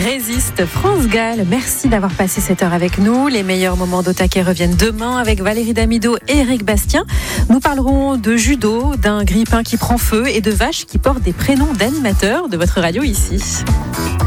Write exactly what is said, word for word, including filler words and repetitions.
Résiste, France Gall. Merci d'avoir passé cette heure avec nous. Les meilleurs moments d'Au Taquet reviennent demain avec Valérie Damido et Éric Bastien. Nous parlerons de judo, d'un grille-pain qui prend feu et de vaches qui portent des prénoms d'animateurs de votre radio ici.